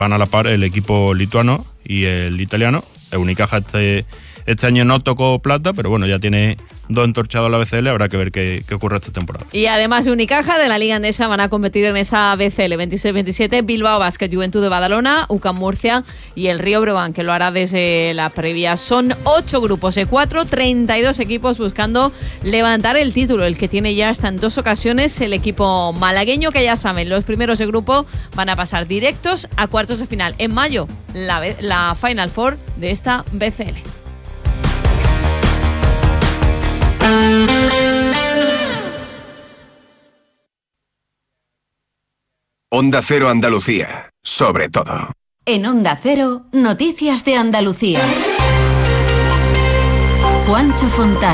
van a la par el equipo lituano y el italiano. El Unicaja este año no tocó plata, pero bueno, ya tiene 2 entorchados a la BCL, habrá que ver qué ocurre esta temporada. Y además de Unicaja, de la Liga Endesa van a competir en esa BCL 26-27, Bilbao Basket, Juventud de Badalona, UCAM Murcia y el Río Breogán, que lo hará desde la previa. Son 8 grupos de 4, 32 equipos buscando levantar el título. El que tiene ya hasta en 2 ocasiones el equipo malagueño, que ya saben, los primeros de grupo van a pasar directos a cuartos de final. En mayo, la Final Four de esta BCL. Onda Cero Andalucía, sobre todo. En Onda Cero, noticias de Andalucía. Juancho Fontán.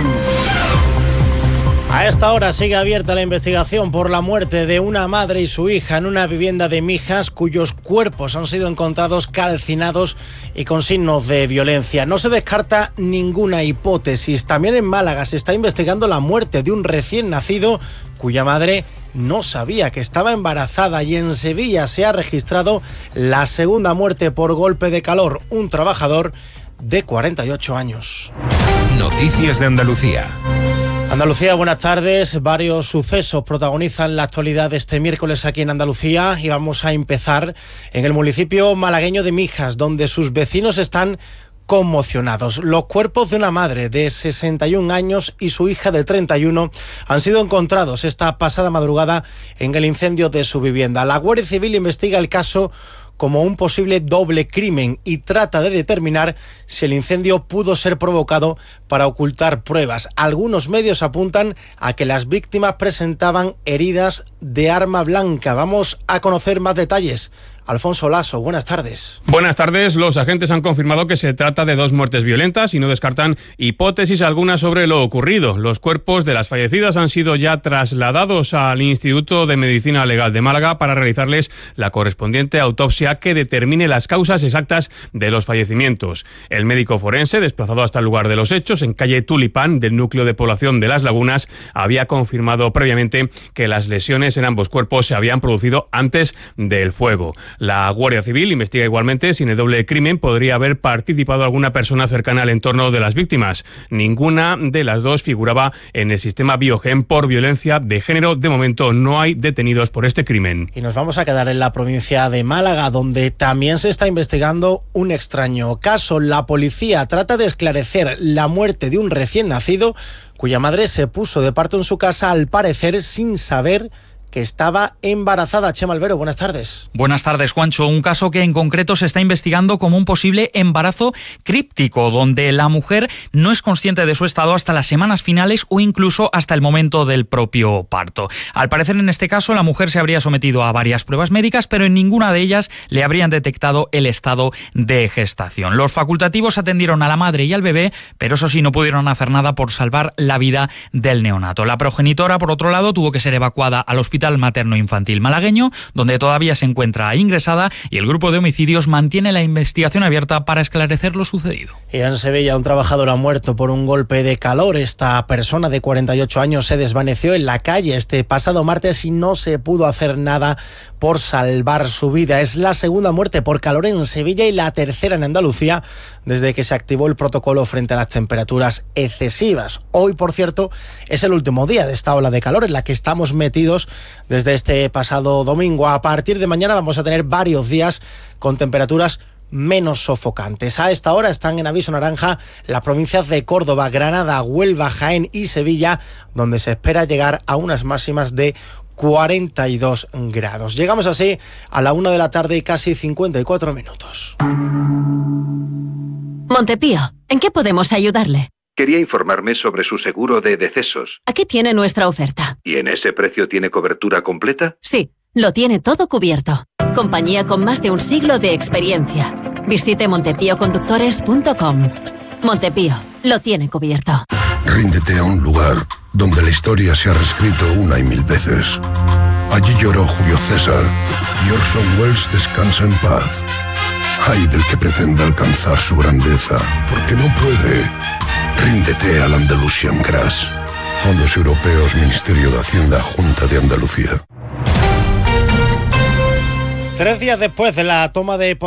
A esta hora sigue abierta la investigación por la muerte de una madre y su hija en una vivienda de Mijas, cuyos cuerpos han sido encontrados calcinados y con signos de violencia. No se descarta ninguna hipótesis. También en Málaga se está investigando la muerte de un recién nacido cuya madre no sabía que estaba embarazada, y en Sevilla se ha registrado la segunda muerte por golpe de calor, un trabajador de 48 años. Noticias de Andalucía. Andalucía, buenas tardes. Varios sucesos protagonizan la actualidad de este miércoles aquí en Andalucía, y vamos a empezar en el municipio malagueño de Mijas, donde sus vecinos están conmocionados. Los cuerpos de una madre de 61 años y su hija de 31 han sido encontrados esta pasada madrugada en el incendio de su vivienda. La Guardia Civil investiga el caso como un posible doble crimen y trata de determinar si el incendio pudo ser provocado para ocultar pruebas. Algunos medios apuntan a que las víctimas presentaban heridas de arma blanca. Vamos a conocer más detalles. Alfonso Lasso, buenas tardes. Buenas tardes. Los agentes han confirmado que se trata de 2 muertes violentas y no descartan hipótesis alguna sobre lo ocurrido. Los cuerpos de las fallecidas han sido ya trasladados al Instituto de Medicina Legal de Málaga para realizarles la correspondiente autopsia que determine las causas exactas de los fallecimientos. El médico forense, desplazado hasta el lugar de los hechos, en calle Tulipán, del núcleo de población de Las Lagunas, había confirmado previamente que las lesiones en ambos cuerpos se habían producido antes del fuego. La Guardia Civil investiga igualmente si en el doble crimen podría haber participado alguna persona cercana al entorno de las víctimas. Ninguna de las 2 figuraba en el sistema Biogen por violencia de género. De momento no hay detenidos por este crimen. Y nos vamos a quedar en la provincia de Málaga, donde también se está investigando un extraño caso. La policía trata de esclarecer la muerte de un recién nacido cuya madre se puso de parto en su casa, al parecer sin saber que estaba embarazada. Chema Albero, buenas tardes. Buenas tardes, Juancho. Un caso que en concreto se está investigando como un posible embarazo críptico, donde la mujer no es consciente de su estado hasta las semanas finales o incluso hasta el momento del propio parto. Al parecer, en este caso, la mujer se habría sometido a varias pruebas médicas, pero en ninguna de ellas le habrían detectado el estado de gestación. Los facultativos atendieron a la madre y al bebé, pero eso sí, no pudieron hacer nada por salvar la vida del neonato. La progenitora, por otro lado, tuvo que ser evacuada al Hospital Materno-Infantil malagueño, donde todavía se encuentra ingresada, y el grupo de homicidios mantiene la investigación abierta para esclarecer lo sucedido. Y en Sevilla, un trabajador ha muerto por un golpe de calor. Esta persona de 48 años se desvaneció en la calle este pasado martes y no se pudo hacer nada por salvar su vida. Es la segunda muerte por calor en Sevilla y la tercera en Andalucía desde que se activó el protocolo frente a las temperaturas excesivas. Hoy, por cierto, es el último día de esta ola de calor en la que estamos metidos desde este pasado domingo. A partir de mañana vamos a tener varios días con temperaturas menos sofocantes. A esta hora están en aviso naranja las provincias de Córdoba, Granada, Huelva, Jaén y Sevilla, donde se espera llegar a unas máximas de 42 grados. Llegamos así a la 1 de la tarde y casi 54 minutos. Montepío, ¿en qué podemos ayudarle? Quería informarme sobre su seguro de decesos. Aquí tiene nuestra oferta. ¿Y en ese precio tiene cobertura completa? Sí, lo tiene todo cubierto. Compañía con más de un siglo de experiencia. Visite montepíoconductores.com. Montepío, lo tiene cubierto. Ríndete a un lugar donde la historia se ha reescrito 1 y 1000 veces. Allí lloró Julio César y Orson Welles descansa en paz. Ay del que pretenda alcanzar su grandeza, porque no puede. Ríndete al Andalusian Crash. Fondos Europeos, Ministerio de Hacienda, Junta de Andalucía. 3 días después de la toma de